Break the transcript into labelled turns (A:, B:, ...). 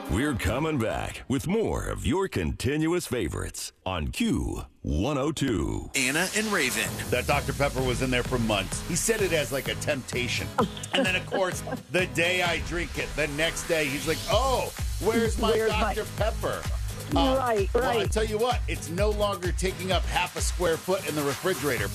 A: We're coming back with more of your continuous favorites on Q102.
B: Anna and Raven.
C: That Dr. Pepper was in there for months. He said it as like a temptation. And then, of course, the day I drink it, the next day, he's like, oh, where's my Dr. Pepper?
D: Right.
C: Well, I tell you what, it's no longer taking up half a square foot in the refrigerator.